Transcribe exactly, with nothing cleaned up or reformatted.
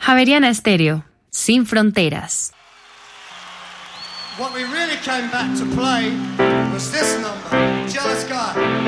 Javeriana Estéreo, sin fronteras. What we really came back to play was this number, Jealous Guy.